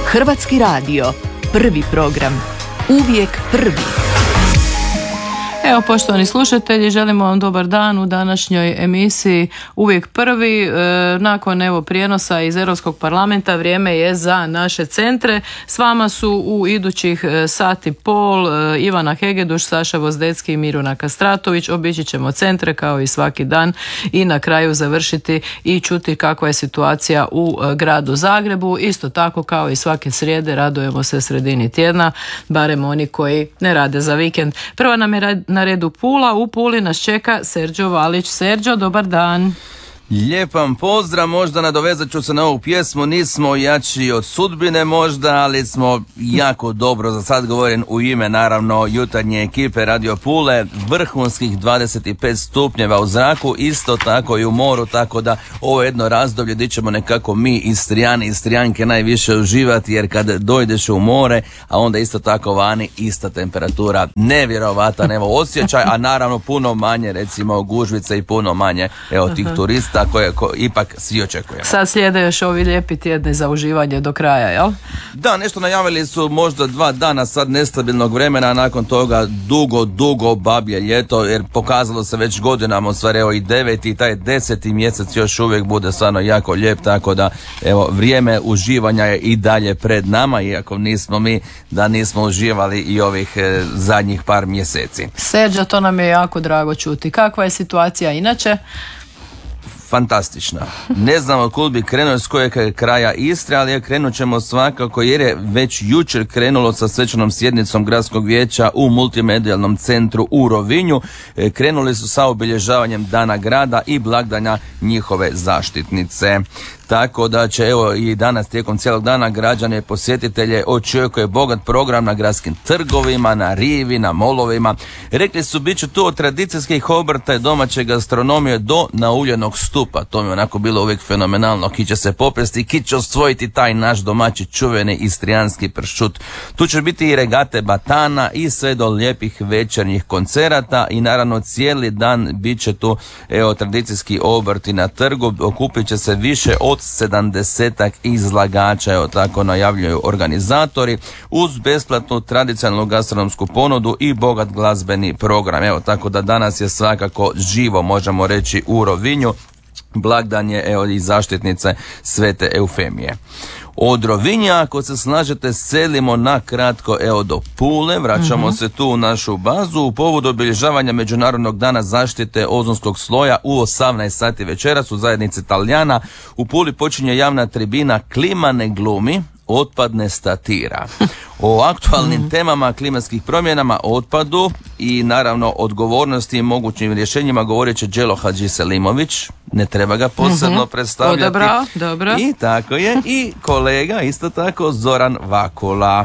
Hrvatski radio, prvi program, uvijek prvi. Evo, poštovani slušatelji, želimo vam dobar dan u današnjoj emisiji Uvijek prvi. Nakon prijenosa iz Europskog parlamenta vrijeme je za naše centre. S vama su u idućih sat i pol Ivana Hegeduš, Saša Vozdecki i Miruna Kastratović. Obići ćemo centre kao i svaki dan i na kraju završiti i čuti kakva je situacija u gradu Zagrebu. Isto tako kao i svake srijede radujemo se sredini tjedna, barem oni koji ne rade za vikend. Prva nam je na redu Pula. U Puli nas čeka Serđo Valić. Serđo, dobar dan. Lijep vam pozdrav, možda nadovezat ću se na ovu pjesmu, nismo jači od sudbine možda, ali smo jako dobro, za sad govorim u ime naravno jutarnje ekipe Radio Pule, vrhunskih 25 stupnjeva u zraku, isto tako i u moru, tako da ovo je jedno razdoblje gdje ćemo nekako mi Istrijani i Istrijanke najviše uživati, jer kad dojdeš u more, a onda isto tako vani, ista temperatura, nevjerovatan osjećaj, a naravno puno manje recimo gužvice i puno manje tih turista koje ipak svi očekujemo. Sad slijede još ovi lijepi tjedni za uživanje do kraja, jel? Da, nešto najavili su možda 2 dana sad nestabilnog vremena, a nakon toga dugo bablje ljeto, jer pokazalo se već godinama, u stvari i 9. i taj 10. mjesec još uvijek bude stvarno jako lijep, tako da vrijeme uživanja je i dalje pred nama, iako nismo uživali i ovih zadnjih par mjeseci. Serđo, to nam je jako drago čuti. Kakva je situacija inače? Fantastična. Ne znam od kud bi krenuo, s kojeg kraja Istre, ali krenut ćemo svakako jer je već jučer krenulo sa svečanom sjednicom Gradskog vijeća u multimedijalnom centru u Rovinju. Krenuli su sa obilježavanjem Dana grada i blagdana njihove zaštitnice. Tako da će i danas tijekom cijelog dana građane posjetitelje očekuje bogat program na gradskim trgovima, na rivi, na molovima. Rekli su bit će tu od tradicijskih obrta i domaće gastronomije do nauljenog stupa. To mi je onako bilo uvijek fenomenalno. Ki će se popesti, ki će osvojiti taj naš domaći čuveni istrijanski pršut. Tu će biti i regate batana i sve do lijepih večernjih koncerata i naravno cijeli dan bit će tu tradicijski obrti na trgu. Okupit će se više od 70 izlagača, tako najavljuju organizatori, uz besplatnu tradicionalnu gastronomsku ponudu i bogat glazbeni program. Tako da danas je svakako živo, možemo reći, u Rovinju. Blagdan je i zaštitnice Svete Eufemije. Od Rovinja, ako se slažete, selimo na kratko do Pule, vraćamo se tu u našu bazu u povodu obilježavanja Međunarodnog dana zaštite ozonskog sloja u 18 sati večeras u zajednici Talijana. U Puli počinje javna tribina Klima ne glumi, otpad ne statira. O aktualnim temama, klimatskih promjenama, otpadu i naravno odgovornosti i mogućim rješenjima govorit će Đelo Hadžiselimović, ne treba ga posebno predstavljati. Dobro. I tako je, i kolega isto tako Zoran Vakula.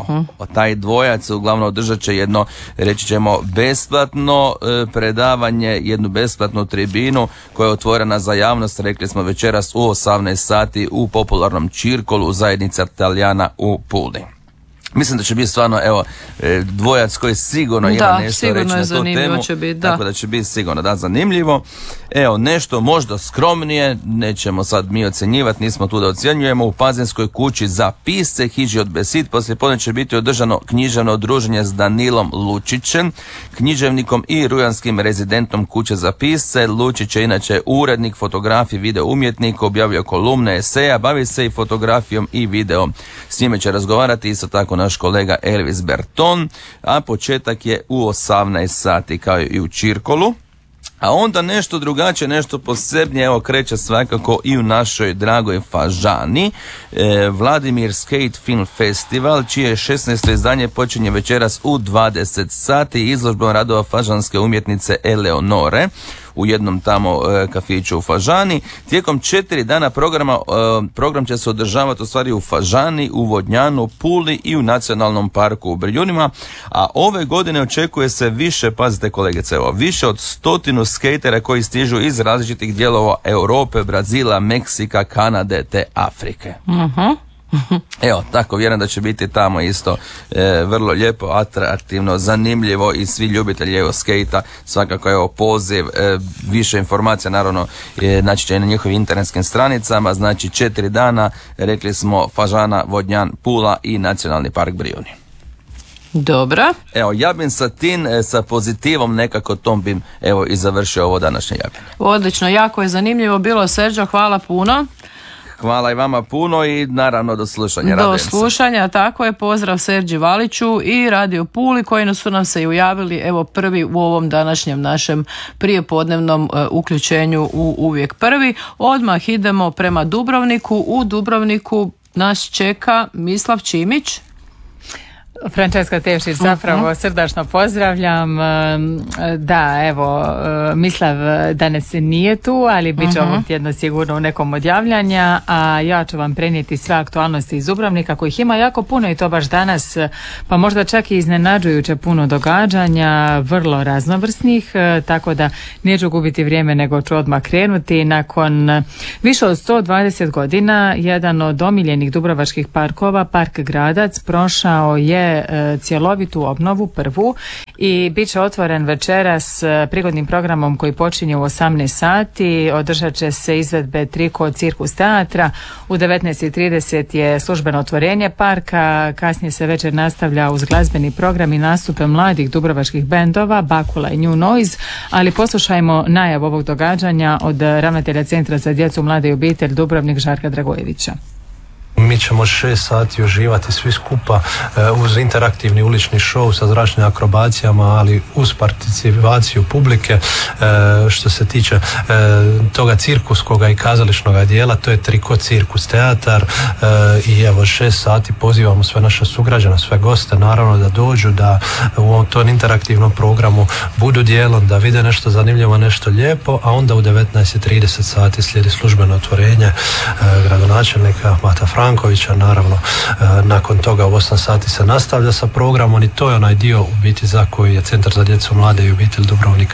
Taj dvojac uglavnom održat će jedno, reći ćemo, besplatno predavanje, jednu besplatnu tribinu koja je otvorena za javnost, rekli smo večeras u 18 sati u popularnom Čirkolu zajednica Talijana u Puli. Mislim da će biti stvarno dvojac koji sigurno ima nešto reći na tu temu, će biti, tako da će biti sigurno zanimljivo. Nešto možda skromnije, nećemo sad mi ocjenjivati, nismo tu da ocjenjujemo. U Pazinskoj kući za pisce Hiži od Besit poslijepodne će biti održano književno druženje s Danilom Lučićem, književnikom i rujanskim rezidentom kuće za pisce. Lučić je inače urednik, fotograf i video umjetnik, objavio kolumne, eseja, bavi se i fotografijom i videom. S njime će razgovarati isto tako naš kolega Elvis Berton, a početak je u 18 sati kao i u Čirkolu. A onda nešto drugačije, nešto posebnije, kreće svakako i u našoj dragoj Fažani. Vladimir Skate Film Festival, čije 16. izdanje počinje večeras u 20 sati izložbom radova fažanske umjetnice Eleonore u jednom tamo kafiću u Fažani. Tijekom 4 dana program će se održavati u stvari u Fažani, u Vodnjanu, Puli i u Nacionalnom parku u Brijunima, a ove godine očekuje se više, pazite kolegice, više od 100 skatera koji stižu iz različitih dijelova Europe, Brazila, Meksika, Kanade te Afrike. Evo, tako vjerujem da će biti tamo isto vrlo lijepo, atraktivno, zanimljivo i svi ljubitelji evo skejta, svakako evo poziv, više informacija naravno znači će i na njihovim internetskim stranicama, znači 4 dana, rekli smo Fažana, Vodnjan, Pula i Nacionalni park Brijuni. Dobro. Evo, ja bih sa pozitivom nekako tom bim evo i završio ovo današnje javljanje. Odlično, jako je zanimljivo bilo, Serđo, hvala puno. Hvala i vama puno i naravno do slušanja. Do slušanja, tako je, pozdrav Serđi Valiću i Radio Puli koji su nam se i ujavili evo prvi u ovom današnjem našem prijepodnevnom uključenju u Uvijek prvi. Odmah idemo prema Dubrovniku. U Dubrovniku nas čeka Mislav Čimić. Frančeska Tevšić, zapravo srdačno pozdravljam. Da, evo, Mislav danas nije tu, ali bit će ovog tjedna sigurno u nekom od javljanja, a ja ću vam prenijeti sve aktualnosti iz Dubrovnika, kojih ima jako puno i to baš danas, pa možda čak i iznenađujuće puno događanja, vrlo raznovrsnih, tako da neću gubiti vrijeme nego ću odmah krenuti. Nakon više od 120 godina, jedan od omiljenih dubrovačkih parkova, Park Gradac, prošao je cjelovitu obnovu, prvu, i bit će otvoren večeras prigodnim programom koji počinje u 18 sati. Održat će se izvedbe Triko cirkus teatra. U 19:30 je službeno otvorenje parka. Kasnije se večer nastavlja uz glazbeni program i nastupe mladih dubrovačkih bendova Bakula i New Noise, ali poslušajmo najavu ovog događanja od ravnatelja Centra za djecu, mlade i obitelj Dubrovnik Žarka Dragojevića. Mi ćemo 6 sati uživati svi skupa uz interaktivni ulični show sa zračnim akrobacijama, ali uz participaciju publike. Što se tiče toga cirkuskoga i kazališnog dijela, to je Triko cirkus teatar, i evo 6 sati pozivamo sve naše sugrađane, sve goste naravno da dođu, da u tom interaktivnom programu budu dijelom, da vide nešto zanimljivo, nešto lijepo, a onda u 19:30 sati slijedi službeno otvorenje gradonačelnika Mata Frankovića, naravno nakon toga u 8 sati se nastavlja sa programom i to je onaj dio u biti za koji je Centar za djecu, mlade i obitelj Dubrovnik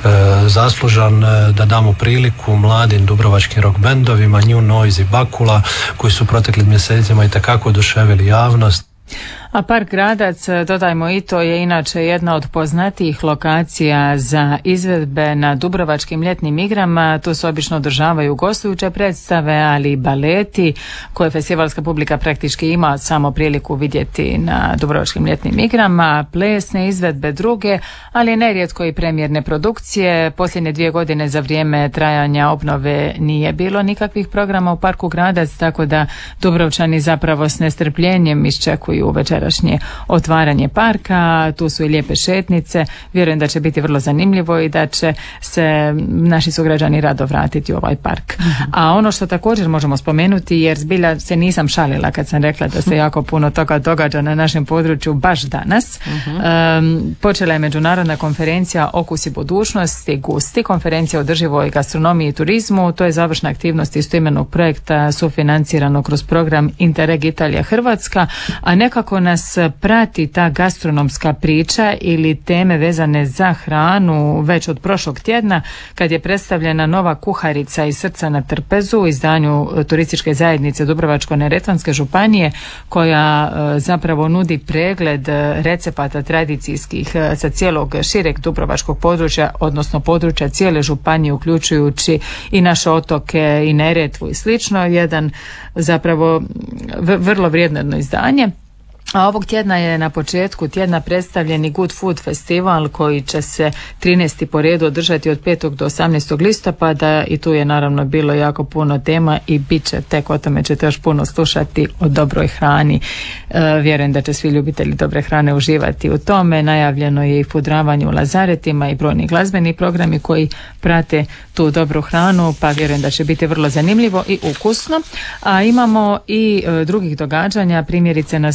zaslužan, da damo priliku mladim dubrovačkim rock bendovima New Noise i Bakula koji su proteklim mjesecima itekako oduševili javnost. A Park Gradac, dodajmo i to, je inače jedna od poznatijih lokacija za izvedbe na dubrovačkim ljetnim igrama. Tu se obično održavaju gostujuće predstave, ali i baleti koje festivalska publika praktički ima samo priliku vidjeti na dubrovačkim ljetnim igrama, plesne izvedbe druge, ali nerijetko i premijerne produkcije. Posljednje 2 godine za vrijeme trajanja obnove nije bilo nikakvih programa u Parku Gradac, tako da Dubrovčani zapravo s nestrpljenjem iščekuju večerašnje otvaranje parka. Tu su i lijepe šetnice, vjerujem da će biti vrlo zanimljivo i da će se naši sugrađani rado vratiti u ovaj park. A ono što također možemo spomenuti, jer zbilja se nisam šalila kad sam rekla da se jako puno toga događa na našem području baš danas. Počela je međunarodna konferencija Okusi budućnosti, Gusti, konferencija o održivoj gastronomiji i turizmu. To je završna aktivnost istoimenog projekta sufinancirano kroz program Interreg Italija Hrvatska, a nekako nas prati ta gastronomska priča ili teme vezane za hranu već od prošlog tjedna, kad je predstavljena nova kuharica iz Srca na trpezu u izdanju turističke zajednice Dubrovačko-neretvanske županije, koja zapravo nudi pregled recepata tradicijskih sa cijelog šireg dubrovačkog područja, odnosno područja cijele županije, uključujući i naše otoke i Neretvu i slično. Jedan zapravo vrlo vrijedno izdanje. A ovog tjedna je na početku tjedna predstavljeni Good Food Festival koji će se 13. po redu održati od 5. do 18. listopada i tu je naravno bilo jako puno tema i bit će, tek o tome ćete još puno slušati, o dobroj hrani. Vjerujem da će svi ljubitelji dobre hrane uživati u tome. Najavljeno je i pudravanje u lazaretima i brojni glazbeni programi koji prate tu dobru hranu, pa vjerujem da će biti vrlo zanimljivo i ukusno. A imamo i drugih događanja, primjerice na sveučilištu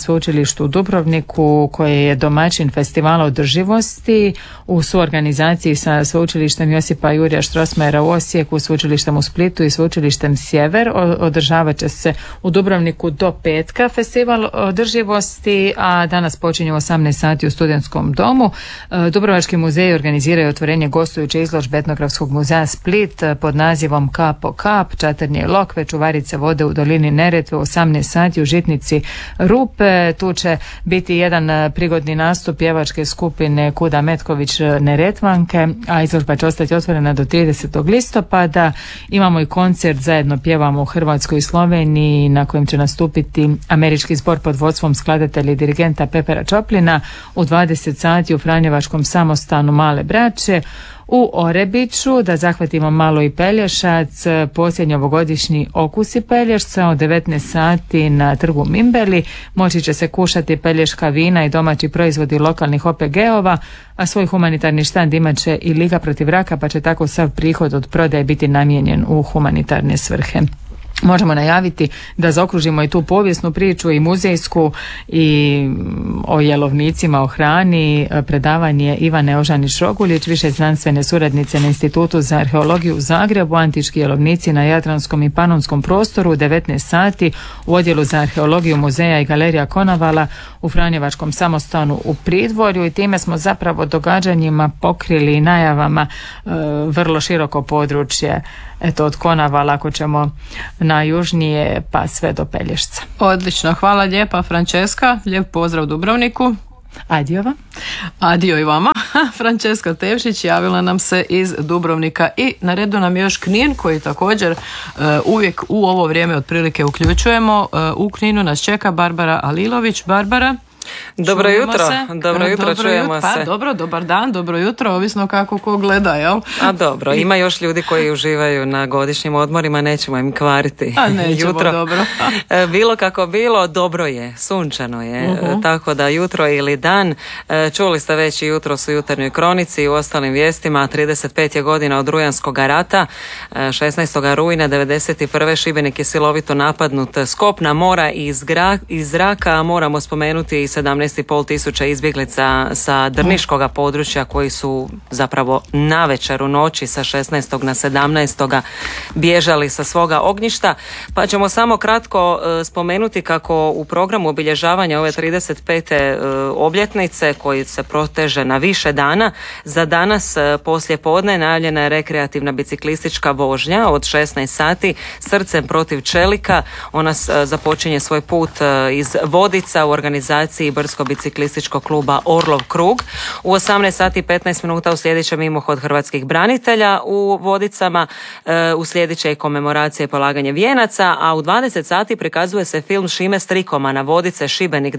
sveučilištu u Dubrovniku koje je domaćin festivala održivosti u suorganizaciji sa sveučilištem Josipa Jurja Strossmayera u Osijeku, sveučilištem u Splitu i sveučilištem Sjever. Održavat će se u Dubrovniku do petka festival održivosti, a danas počinje u 18 sati u Studentskom domu. Dubrovački muzeji organiziraju otvorenje gostujuće izložbe Etnografskog muzeja Split pod nazivom Kap po kap, Čatrnje i lokve, čuvarice vode u dolini Neretve u 18 sati u Žitnici Rupe. Tu će biti jedan prigodni nastup pjevačke skupine Kuda Metković Neretvanke, a izložba će ostati otvorena do 30. listopada. Imamo i koncert Zajedno pjevamo u Hrvatskoj i Sloveniji na kojem će nastupiti američki zbor pod vodstvom skladatelja i dirigenta Pepera Čoplina u 20 sati u Franjevačkom samostanu Male Braće. U Orebiću, da zahvatimo malo i Pelješac, posljednji ovogodišnji Okusi Pelješca od 19 sati na trgu Mimbeli. Moći će se kušati pelješka vina i domaći proizvodi lokalnih OPG-ova, a svoj humanitarni štand imat će i Liga protiv raka, pa će tako sav prihod od prodaje biti namijenjen u humanitarne svrhe. Možemo najaviti da zaokružimo i tu povijesnu priču i muzejsku i o jelovnicima, o hrani, predavanje Ivane Ožanić-Roguljić, više znanstvene suradnice na Institutu za arheologiju u Zagrebu, antički jelovnici na Jadranskom i Panonskom prostoru u 19 sati u odjelu za arheologiju muzeja i galerija Konavala u Franjevačkom samostanu u Pridvorju, i time smo zapravo događanjima pokrili i najavama vrlo široko područje, eto, od Konavala ako ćemo na južnije pa sve do Pelješca. Odlično, hvala lijepa Franceska, lijep pozdrav Dubrovniku. Adio vam. Adio i vama. Franceska Tevšić javila nam se iz Dubrovnika i na redu nam je još Knin koji također uvijek u ovo vrijeme otprilike uključujemo. U Kninu nas čeka Barbara Alilović. Barbara, dobro jutro, čujemo se. Pa dobro, dobar dan, dobro jutro, ovisno kako ko gleda, jel? A dobro, ima još ljudi koji uživaju na godišnjim odmorima, nećemo im kvariti. A nećemo, jutro. Dobro. Bilo kako bilo, dobro je, sunčano je, tako da jutro ili dan. Čuli ste već i jutros u Jutarnjoj kronici i u ostalim vijestima, 35 je godina od Rujanskog rata, 16. rujna 91. Šibenik je silovito napadnut s kopna, mora i iz zraka, a moramo spomenuti i 17,5 tisuća izbjeglica sa Drniškoga područja koji su zapravo navečer u noći sa 16. na 17. bježali sa svoga ognjišta. Pa ćemo samo kratko spomenuti kako u programu obilježavanja ove 35. obljetnice koji se proteže na više dana, za danas poslije podne najavljena je rekreativna biciklistička vožnja od 16 sati Srcem protiv čelika. Ona započinje svoj put iz Vodica u organizaciji Brdsko-biciklističkog kluba Orlov krug. U 18 sati 15 minuta uslijedit će mimohod hrvatskih branitelja u Vodicama, uslijedit će i komemoracija i polaganje vijenaca, a u 20 sati prikazuje se film Šime Strikomana Vodice Šibenik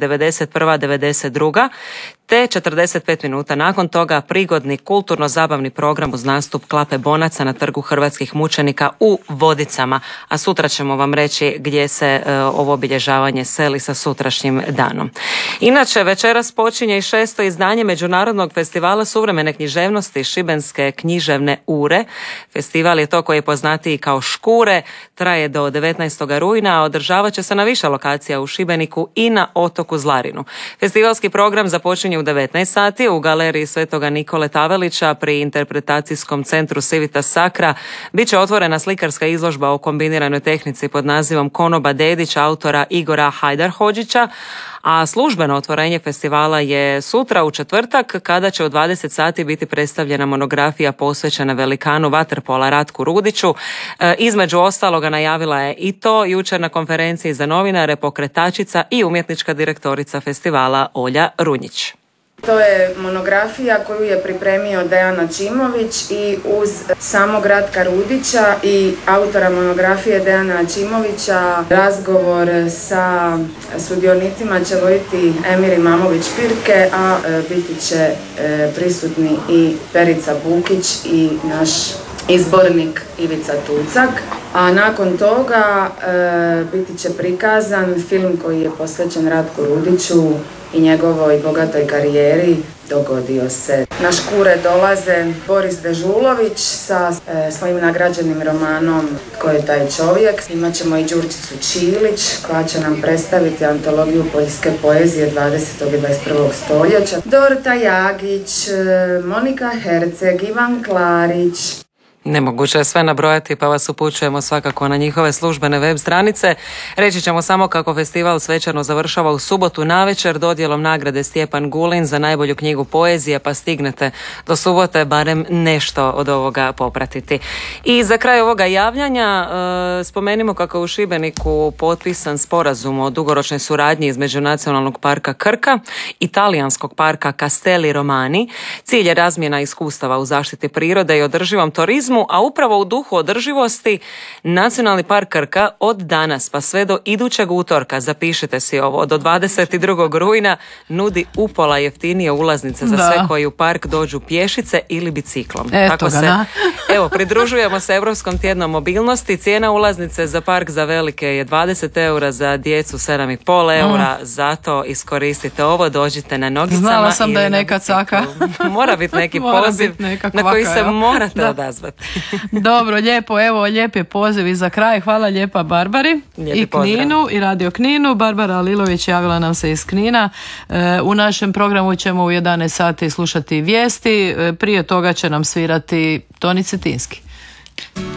91-92, te 45 minuta nakon toga prigodni kulturno-zabavni program uz nastup Klape Bonaca na trgu hrvatskih mučenika u Vodicama, a sutra ćemo vam reći gdje se ovo obilježavanje seli sa sutrašnjim danom. Inače, večeras počinje i 6. izdanje Međunarodnog festivala suvremene književnosti Šibenske književne ure. Festival je to koji je poznatiji kao Škure, traje do 19. rujna, a održavat će se na više lokacija u Šibeniku i na otoku Zlarinu. Festivalski program započinje u 19 sati u galeriji Svetoga Nikole Tavelića pri interpretacijskom centru Civita Sacra. Biće otvorena slikarska izložba o kombiniranoj tehnici pod nazivom Konoba Dedić autora Igora Hajdarhodžića, a službeno otvorenje festivala je sutra u četvrtak kada će u 20 sati biti predstavljena monografija posvećena velikanu vaterpola Ratku Rudiću. Između ostaloga najavila je i to jučer na konferenciji za novinare pokretačica i umjetnička direktorica festivala Olja Runjić. To je monografija koju je pripremio Dejan Ačimović i uz samog Ratka Rudića i autora monografije Dejana Ačimovića razgovor sa sudionicima će voditi Emir Imamović-Pirke, a biti će prisutni i Perica Bukić i naš izbornik Ivica Tucak. A nakon toga biti će prikazan film koji je posvećen Ratku Rudiću, i njegovoj bogatoj karijeri dogodio se. Na škure dolaze Boris Dežulović sa svojim nagrađenim romanom Tko je taj čovjek. Imat ćemo i Đurđicu Čilić koja će nam predstaviti antologiju poljske poezije 20. i 21. stoljeća. Dorota Jagić, Monika Herceg, Ivan Klarić. Nemoguće je sve nabrojati, pa vas upućujemo svakako na njihove službene web stranice. Reći ćemo samo kako festival svečano završava u subotu navečer dodjelom nagrade Stjepan Gulin za najbolju knjigu poezije, pa stignete do subote barem nešto od ovoga popratiti. I za kraj ovoga javljanja spomenimo kako je u Šibeniku potpisan sporazum o dugoročnoj suradnji između Nacionalnog parka Krka i talijanskog parka Castelli Romani. Cilj je razmjena iskustava u zaštiti prirode i održivom turizmu, a upravo u duhu održivosti Nacionalni park Krka od danas pa sve do idućeg utorka, zapišite si ovo, do 22. rujna nudi upola jeftinije ulaznice za sve koji u park dođu pješice ili biciklom. Tako se, pridružujemo se Europskom tjednom mobilnosti. Cijena ulaznice za park za velike je 20 eura, za djecu 7,5 eura. Zato iskoristite ovo, dođite na nogicama. Znala sam da je neka caka. Mora biti neki poziv na koji se morate odazvati. Dobro, lijepo, evo lijep je poziv i za kraj. Hvala lijepa Barbari i Kninu i Radio Kninu. Barbara Lilović javila nam se iz Knina. U našem programu ćemo u 11 sati slušati vijesti. Prije toga će nam svirati Toni Cetinski.